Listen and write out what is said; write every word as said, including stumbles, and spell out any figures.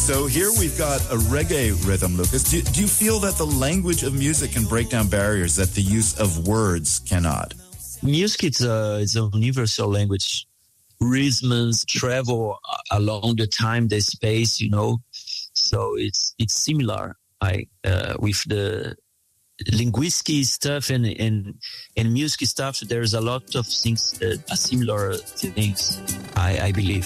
So here we've got a reggae rhythm, Lucas. Do, do you feel that the language of music can break down barriers that the use of words cannot? Music is a, is a universal language. Rhythms travel along the time, the space, you know. So it's it's similar I, uh, with the linguistic stuff and, and, and music stuff. There's a lot of things, uh, similar things, I, I believe.